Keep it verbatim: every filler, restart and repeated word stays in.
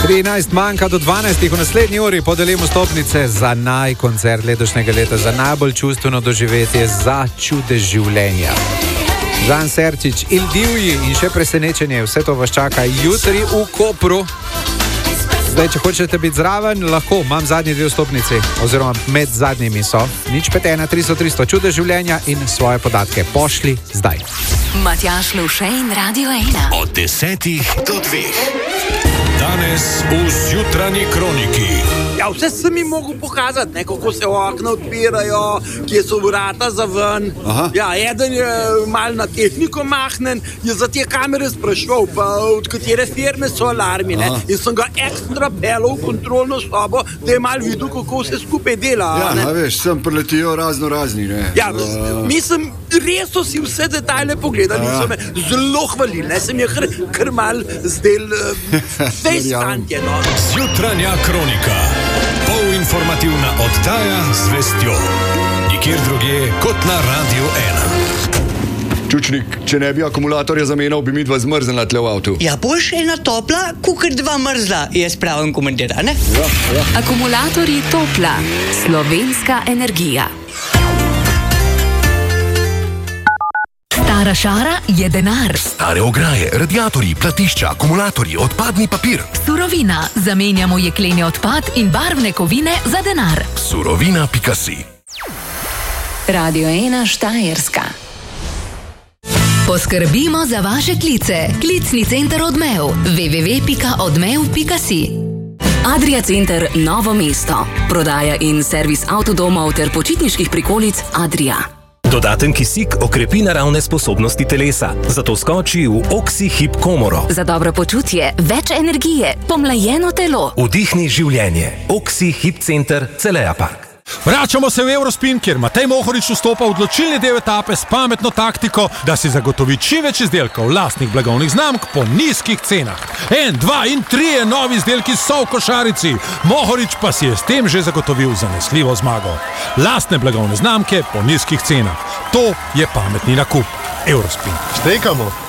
trinajst manjka do dvanajstih. V naslednji uri podelimo stopnice za naj koncert letošnjega leta, za najbolj čustveno doživetje, za čudež življenja. Žan Serčič, Il Divji in še presenečenje, vse to vas čaka jutri v Kopru. Zdaj, če hočete biti zraven, lahko, imam zadnji dve stopnici, oziroma med zadnjimi so. Nič pet ena tristo tristo, čudež življenja in svoje podatke pošli zdaj. Matjaž Lovše in Radio ena. Od desetih do dveh. Danes v Zjutranji kroniki. Ja, vse sem mi mogel pokazati, ne, kako se okna odpirajo, kje so vrata za ven. Aha. Ja, eden je mal na tehniko mahnen, je za te kamere sprašval, pa od katere firme so alarmi, ne. In sem ga ekstra pelal v kontrolno sobo, da je mal videl, kako se skupaj dela. Ja, ne? A veš, sem preletijo razno razni, ne. Ja, uh... mislim, res so si vse detajle pogledali, ja. So me zelo hvalili, ne, sem je kar, kar mal zdel uh, vse stantje, no. Zjutranja kronika. Polinformativna oddaja z vestjo. Nikjer drugje kot na Radio ena. Čučnik, če ne bi akumulatorja zamenjal, bi mi dva zmrznila tle v avtu. Ja, boš ena topla, kukor dva mrzla, je spravim komentira, ne? Ja, ja. Akumulatorji Topla. Slovenska energija. Stara šara je denar. Stare ograje, radiatorji, platišča, akumulatorji, odpadni papir. Surovina. Zamenjamo jekleni odpad in barvne kovine za denar. Surovina pika si. Radio ena Štajerska. Poskrbimo za vaše klice. Klicni center Odmev. w w w pika odmev pika si. Adria Center Novo mesto. Prodaja in servis avtodomov ter počitniških prikolic Adria. Dodaten kisik okrepi naravne sposobnosti telesa, zato skoči v Oxy-Hip komoro. Za dobro počutje, več energije, pomlajeno telo. Vdihni življenje. Oxy-Hip Center Celeja Park. Vračamo se v Eurospin, kjer Matej Mohorič vstopa v odločilni del etape s pametno taktiko, da si zagotovi čim več izdelkov lastnih blagovnih znamk po nizkih cenah. En, dva in trije novi izdelki so v košarici. Mohorič pa si je s tem že zagotovil zanesljivo zmago. Lastne blagovne znamke po nizkih cenah. To je pametni nakup. Eurospin. Štekamo.